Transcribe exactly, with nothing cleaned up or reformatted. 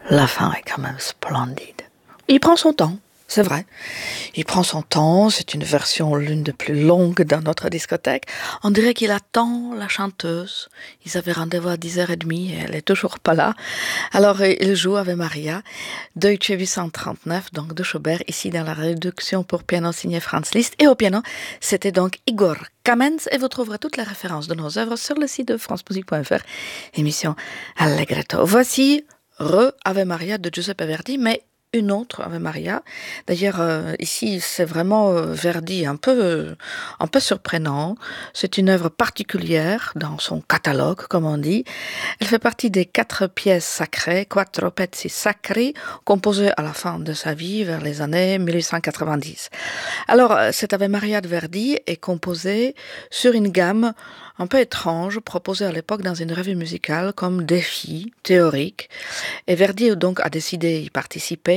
la fin est quand même splendide. Il prend son temps, c'est vrai. Il prend son temps, c'est une version l'une des plus longues dans notre discothèque. On dirait qu'il attend la chanteuse. Ils avaient rendez-vous à dix heures trente et elle est toujours pas là. Alors il joue Ave Maria, Deutsche huit cent trente-neuf, donc de Schubert, ici dans la réduction pour piano signée Franz Liszt. Et au piano, c'était donc Igor Kamens. Et vous trouverez toutes les références de nos œuvres sur le site de france musique point f r, émission Allegretto. Voici Re Ave Maria de Giuseppe Verdi, mais une autre Ave Maria. D'ailleurs, euh, ici, c'est vraiment euh, Verdi un peu, euh, un peu surprenant. C'est une œuvre particulière dans son catalogue, comme on dit. Elle fait partie des quatre pièces sacrées, quattro pezzi sacri, composées à la fin de sa vie, vers les années mille huit cent quatre-vingt-dix. Alors, cette Ave Maria de Verdi est composée sur une gamme un peu étrange, proposée à l'époque dans une revue musicale comme défi théorique. Et Verdi donc a décidé d'y participer